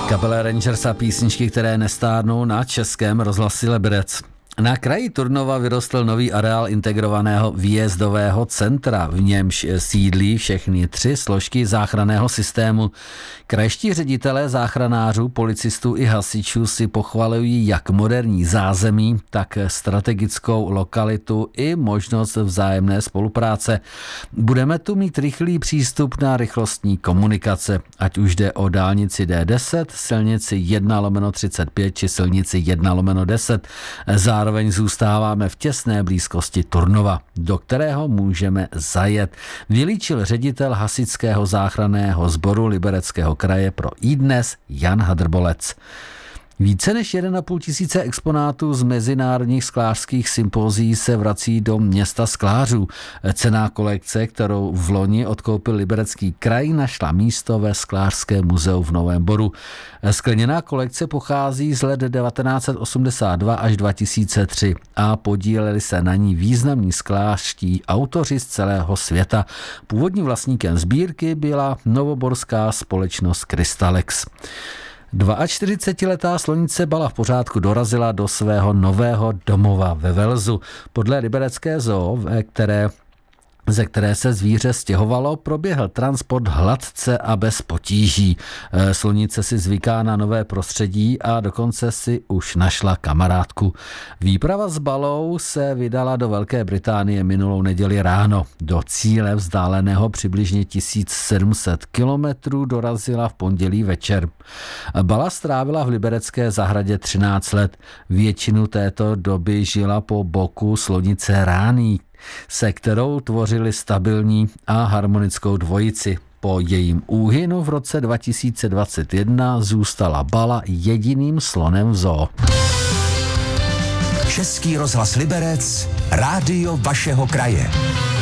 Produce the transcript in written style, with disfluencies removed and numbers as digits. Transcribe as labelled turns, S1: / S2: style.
S1: Kapela Rangers a písničky, které nestárnou na Českém rozhlase Liberec. Na kraji Turnova vyrostl nový areál integrovaného výjezdového centra, v němž sídlí všechny 3 složky záchranného systému. Krajští ředitelé záchranářů, policistů i hasičů si pochvalují jak moderní zázemí, tak strategickou lokalitu i možnost vzájemné spolupráce. Budeme tu mít rychlý přístup na rychlostní komunikace, ať už jde o dálnici D10, silnici 1/35 či silnici 1/10. Zároveň zůstáváme v těsné blízkosti Turnova, do kterého můžeme zajet, vylíčil ředitel hasičského záchranného sboru Libereckého kraje pro iDnes Jan Hadrbolec. Více než 1,5 tisíce exponátů z mezinárodních sklářských sympózií se vrací do města sklářů. Cenná kolekce, kterou v loni odkoupil Liberecký kraj, našla místo ve Sklářském muzeu v Novém Boru. Skleněná kolekce pochází z let 1982 až 2003 a podíleli se na ní významní sklářští autoři z celého světa. Původním vlastníkem sbírky byla novoborská společnost Crystalex. 42letá slonice Bala v pořádku dorazila do svého nového domova ve Velzu. Podle liberecké zoo, ze které se zvíře stěhovalo, proběhl transport hladce a bez potíží. Slonice si zvyká na nové prostředí a dokonce si už našla kamarádku. Výprava s Balou se vydala do Velké Británie minulou neděli ráno. Do cíle vzdáleného přibližně 1700 kilometrů dorazila v pondělí večer. Bala strávila v liberecké zahradě 13 let. Většinu této doby žila po boku slonice Rány, se kterou tvořili stabilní a harmonickou dvojici. Po jejím úhynu v roce 2021 zůstala Bala jediným slonem v zoo.
S2: Český rozhlas Liberec, rádio vašeho kraje.